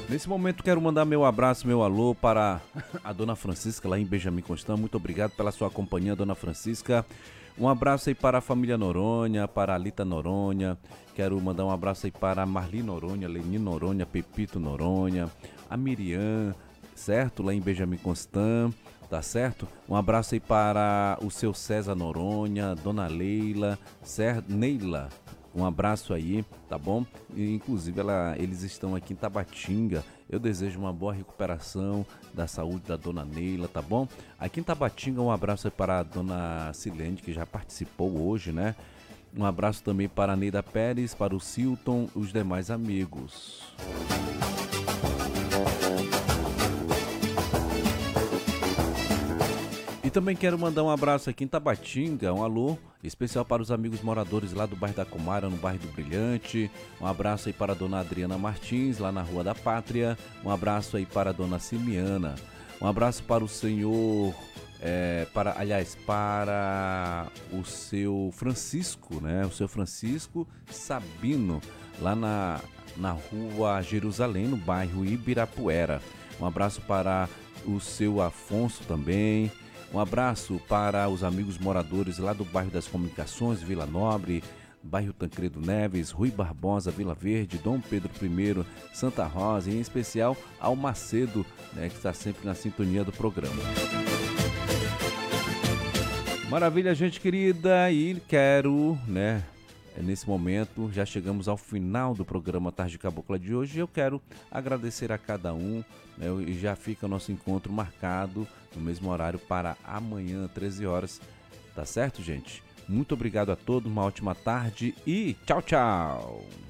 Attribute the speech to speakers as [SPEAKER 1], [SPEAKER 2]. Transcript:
[SPEAKER 1] Nesse momento quero mandar meu abraço, meu alô para a Dona Francisca lá em Benjamin Constant. Muito obrigado pela sua companhia, Dona Francisca. Um abraço aí para a família Noronha, para a Lita Noronha. Quero mandar um abraço aí para a Marli Noronha, Leni Noronha, Pepito Noronha, a Miriam, certo? Lá em Benjamin Constant, tá certo? Um abraço aí para o seu César Noronha, Dona Leila, certo? Neila. Um abraço aí, tá bom? E, inclusive eles estão aqui em Tabatinga. Eu desejo uma boa recuperação da saúde da Dona Neila, tá bom? Aqui em Tabatinga, um abraço aí para a Dona Silene, que já participou hoje, né? Um abraço também para a Neida Pérez, para o Silton e os demais amigos. E também quero mandar um abraço aqui em Tabatinga, um alô especial para os amigos moradores lá do bairro da Comara, no bairro do Brilhante. Um abraço aí para a Dona Adriana Martins, lá na Rua da Pátria. Um abraço aí para a Dona Simiana. Um abraço para o senhor, para o seu Francisco, né? O seu Francisco Sabino, lá na Rua Jerusalém, no bairro Ibirapuera. Um abraço para o seu Afonso também. Um abraço para os amigos moradores lá do bairro das Comunicações, Vila Nobre, bairro Tancredo Neves, Rui Barbosa, Vila Verde, Dom Pedro I, Santa Rosa, e em especial ao Macedo, né, que está sempre na sintonia do programa. Maravilha, gente querida, e quero, né, nesse momento, já chegamos ao final do programa Tarde Cabocla de hoje. Eu quero agradecer a cada um, né, e já fica o nosso encontro marcado no mesmo horário para amanhã, 13 horas. Tá certo, gente? Muito obrigado a todos, uma ótima tarde e tchau, tchau!